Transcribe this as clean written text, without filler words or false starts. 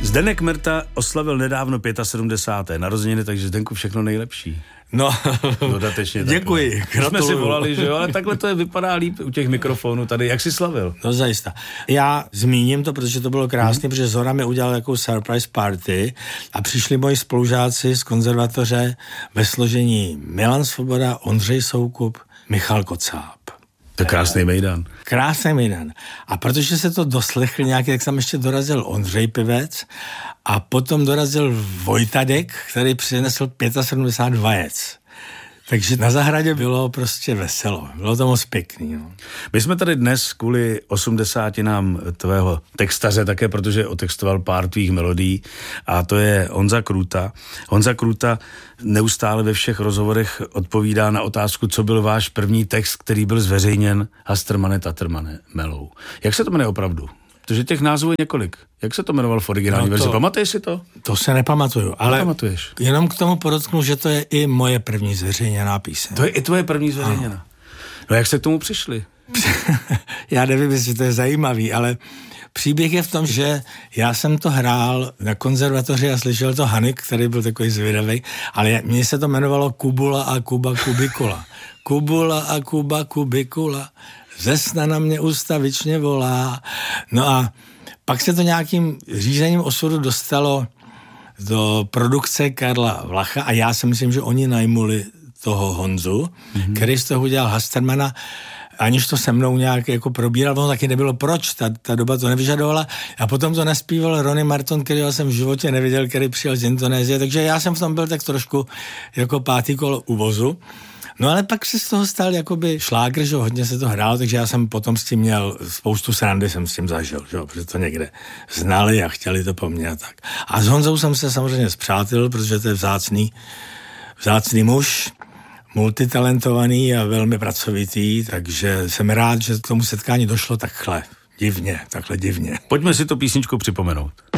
Zdeněk Merta oslavil nedávno 75. narozeniny, takže Zdenku všechno nejlepší. No, dodatečně děkuji. Jsme si volali, že jo, ale takhle to vypadá líp u těch mikrofonů tady. Jak jsi slavil? No zajista. Já zmíním to, protože to bylo krásné, protože Zora mi udělal takovou surprise party a přišli moji spolužáci z konzervatoře ve složení Milan Svoboda, Ondřej Soukup, Michal Kocáb. To je krásný mejdan. Krásný mejdan. A protože se to doslechl nějaký, tak tam ještě dorazil Ondřej Pivec a potom dorazil Vojtadek, který přinesl 75 vajec. Takže na zahradě bylo prostě veselo. Bylo to moc pěkný. No. My jsme tady dnes kvůli 80 tvého textaře také, protože otextoval pár tvých melodií a to je Honza Krůta. Honza Krůta neustále ve všech rozhovorech odpovídá na otázku, co byl váš první text, který byl zveřejněn Hastrmane Tatrmane Melou. Jak se to jmenuje opravdu? Protože těch názvů je několik. Jak se to jmenoval v originální verzi? Pamatuješ si to? To se nepamatuju, ale nepamatuješ. Jenom k tomu podotknu, že to je i moje první zveřejněná píseň. To je i tvoje první zveřejněná. No jak se k tomu přišli? Já nevím, jestli to je zajímavý, ale příběh je v tom, že já jsem to hrál na konzervatoři a slyšel to Hanik, který byl takový zvědavý, ale mně se to jmenovalo Kubula a Kuba Kubikula. Kubula a Kuba Kubikula, ze sna na mě ustavičně volá. No a pak se to nějakým řízením osudu dostalo do produkce Karla Vlacha a já si myslím, že oni najmuli toho Honzu, který z toho udělal Hastrmana, aniž to se mnou nějak jako probíral, ono taky nebylo proč, ta doba to nevyžadovala a potom to naspíval Ronnie Marton, kterého jsem v životě neviděl, který přijel z Indonésie, takže já jsem v tom byl tak trošku jako pátý kolo u vozu. No ale pak se z toho stal jakoby šlágr, že hodně se to hrálo, takže já jsem potom s tím měl spoustu srandy, jsem s tím zažil, že protože to někde znali a chtěli to po mně a tak. A s Honzou jsem se samozřejmě spřátelil, protože to je vzácný muž, multitalentovaný a velmi pracovitý, takže jsem rád, že k tomu setkání došlo takhle divně. Pojďme si to písničku připomenout.